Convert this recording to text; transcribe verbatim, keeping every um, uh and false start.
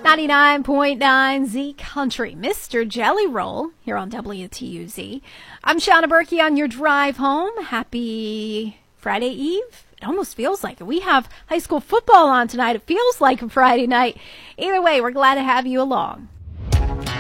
ninety-nine point nine Z Country, Mister Jelly Roll, here on W T U Z. I'm Shauna Berkey on your drive home. Happy Friday Eve. It almost feels like it. We have high school football on tonight. It feels like a Friday night. Either way, we're glad to have you along.